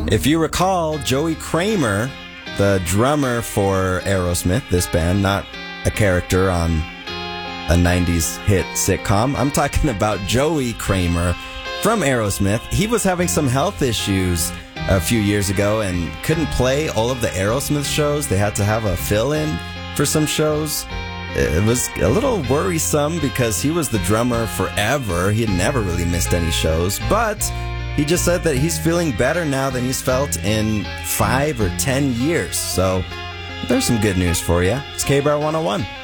If you recall, Joey Kramer, the drummer for Aerosmith, this band, not a character on a 90s hit sitcom. I'm talking about Joey Kramer from Aerosmith. He was having some health issues a few years ago and couldn't play all of the Aerosmith shows. They had to have a fill-in for some shows. It was a little worrisome because he was the drummer forever. He had never really missed any shows, but he just said that he's feeling better now than he's felt in 5 or 10 years. So there's some good news for you. It's K-Bar 101.